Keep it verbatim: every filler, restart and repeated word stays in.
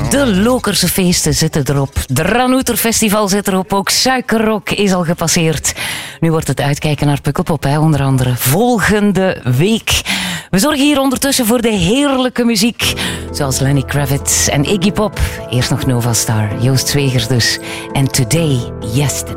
De Lokerse feesten zitten erop. Dranouter Festival zit erop. Ook Suikerrock is al gepasseerd. Nu wordt het uitkijken naar Pukkelpop, hè, onder andere. Volgende week. We zorgen hier ondertussen voor de heerlijke muziek. Zoals Lenny Kravitz en Iggy Pop. Eerst nog Nova Star. Joost Zwegers dus. En Today, Yesterday.